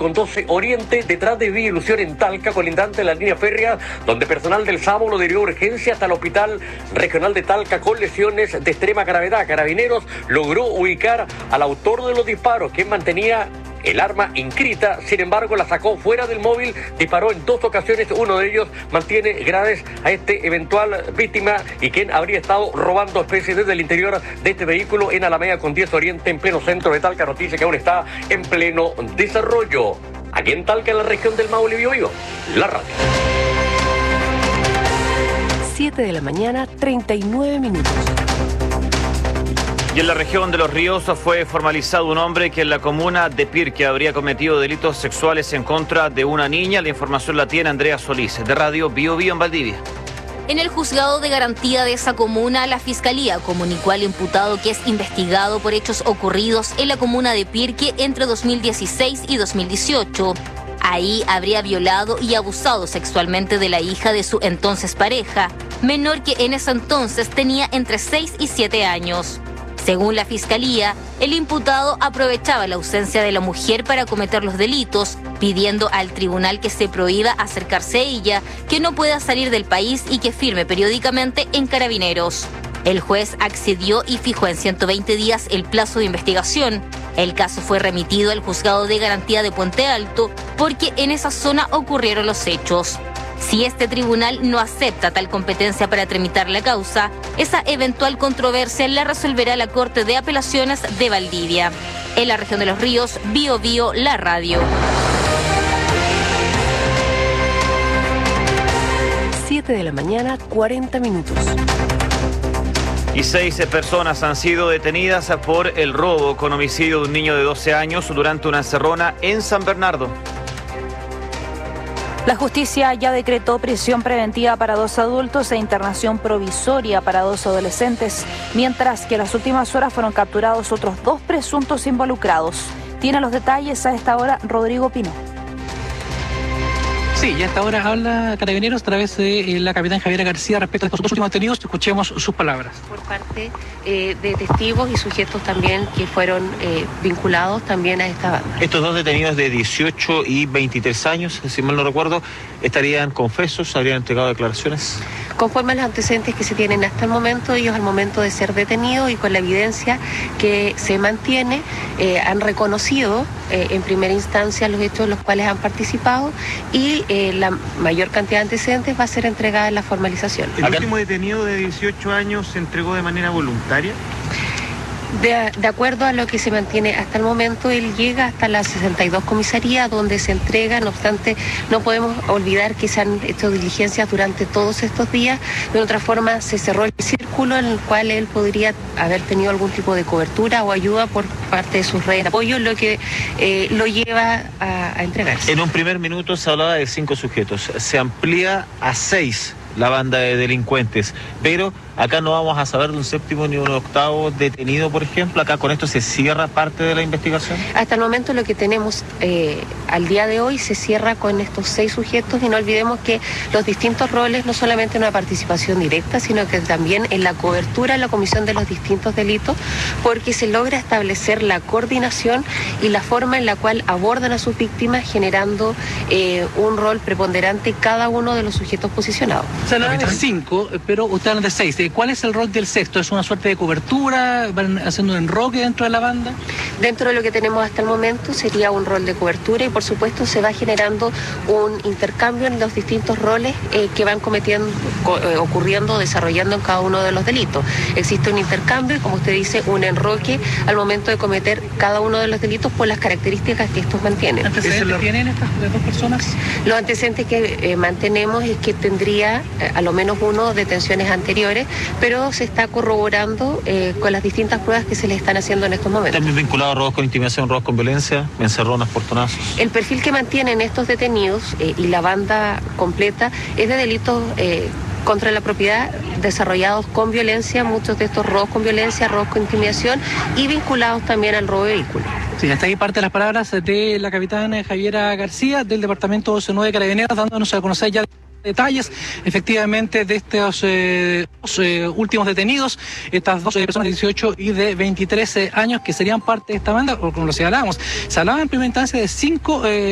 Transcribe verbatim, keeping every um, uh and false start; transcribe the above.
con doce Oriente, detrás de Vía Ilusión en Talca, colindante en la línea férrea, donde personal del SAMU lo derivó urgencia hasta el Hospital Regional de Talca con lesiones de extrema gravedad. Carabineros logró ubicar al autor de los disparos, quien mantenía el arma inscrita, sin embargo la sacó fuera del móvil, disparó en dos ocasiones, uno de ellos mantiene graves a este eventual víctima y quien habría estado robando especies desde el interior de este vehículo en Alameda con diez Oriente, en pleno centro de Talca. Noticia que aún está en pleno desarrollo. Aquí en Talca, en la región del Maule, Biobío, la radio. siete de la mañana, treinta y nueve minutos. Y en la región de Los Ríos fue formalizado un hombre que en la comuna de Pirque habría cometido delitos sexuales en contra de una niña. La información la tiene Andrea Solís, de Radio Bio Bio en Valdivia. En el juzgado de garantía de esa comuna, la Fiscalía comunicó al imputado que es investigado por hechos ocurridos en la comuna de Pirque entre dos mil dieciséis y dos mil dieciocho. Ahí habría violado y abusado sexualmente de la hija de su entonces pareja, menor que en ese entonces tenía entre seis y siete años. Según la Fiscalía, el imputado aprovechaba la ausencia de la mujer para cometer los delitos, pidiendo al tribunal que se prohíba acercarse a ella, que no pueda salir del país y que firme periódicamente en Carabineros. El juez accedió y fijó en ciento veinte días el plazo de investigación. El caso fue remitido al juzgado de garantía de Puente Alto porque en esa zona ocurrieron los hechos. Si este tribunal no acepta tal competencia para tramitar la causa, esa eventual controversia la resolverá la Corte de Apelaciones de Valdivia. En la región de Los Ríos, Bio Bio, la radio. siete de la mañana, cuarenta minutos. Y seis personas han sido detenidas por el robo con homicidio de un niño de doce años durante una encerrona en San Bernardo. La justicia ya decretó prisión preventiva para dos adultos e internación provisoria para dos adolescentes, mientras que en las últimas horas fueron capturados otros dos presuntos involucrados. Tiene los detalles a esta hora Rodrigo Pino. Sí, y a esta hora habla Carabineros a través de la capitán Javiera García respecto a estos dos últimos detenidos. Escuchemos sus palabras. Por parte eh, de testigos y sujetos también que fueron eh, vinculados también a esta banda. Estos dos detenidos de dieciocho y veintitrés años, si mal no recuerdo, ¿estarían confesos? ¿Habrían entregado declaraciones? Conforme a los antecedentes que se tienen hasta el momento, ellos al momento de ser detenidos y con la evidencia que se mantiene, eh, han reconocido eh, en primera instancia los hechos en los cuales han participado y eh, la mayor cantidad de antecedentes va a ser entregada en la formalización. ¿El último detenido de dieciocho años se entregó de manera voluntaria? De, de acuerdo a lo que se mantiene hasta el momento, él llega hasta la sesenta y dos comisaría donde se entrega. No obstante, no podemos olvidar que se han hecho diligencias durante todos estos días. De otra forma, se cerró el círculo en el cual él podría haber tenido algún tipo de cobertura o ayuda por parte de sus redes de apoyo, lo que eh, lo lleva a, a entregarse. En un primer minuto se hablaba de cinco sujetos. Se amplía a seis la banda de delincuentes, pero acá no vamos a saber de un séptimo ni un octavo detenido, por ejemplo. Acá con esto se cierra parte de la investigación. Hasta el momento lo que tenemos eh, al día de hoy se cierra con estos seis sujetos y no olvidemos que los distintos roles, no solamente en una participación directa, sino que también en la cobertura, en la comisión de los distintos delitos, porque se logra establecer la coordinación y la forma en la cual abordan a sus víctimas, generando eh, un rol preponderante cada uno de los sujetos posicionados. Se habla de cinco, pero usted habla de seis. ¿Cuál es el rol del sexto? ¿Es una suerte de cobertura? ¿Van haciendo un enroque dentro de la banda? Dentro de lo que tenemos hasta el momento sería un rol de cobertura y por supuesto se va generando un intercambio en los distintos roles eh, que van cometiendo, co eh, ocurriendo, desarrollando en cada uno de los delitos. Existe un intercambio y, como usted dice, un enroque al momento de cometer cada uno de los delitos por las características que estos mantienen. ¿Antecedentes lo... tienen estas dos personas? Los antecedentes que eh, mantenemos es que tendría eh, a lo menos uno detenciones anteriores, pero se está corroborando eh, con las distintas pruebas que se le están haciendo en estos momentos. ¿También vinculado a robos con intimidación, robos con violencia, encerronas, portonazos? El perfil que mantienen estos detenidos eh, y la banda completa es de delitos eh, contra la propiedad desarrollados con violencia, muchos de estos robos con violencia, robos con intimidación y vinculados también al robo de vehículos. Sí, hasta ahí parte de las palabras de la capitana Javiera García del Departamento doce nueve de Carabineros, dándonos a conocer ya detalles efectivamente de estos eh, dos, eh, últimos detenidos, estas dos eh, personas de dieciocho y de veintitrés años que serían parte de esta banda, o como lo señalábamos, se hablaba en primera instancia de cinco eh,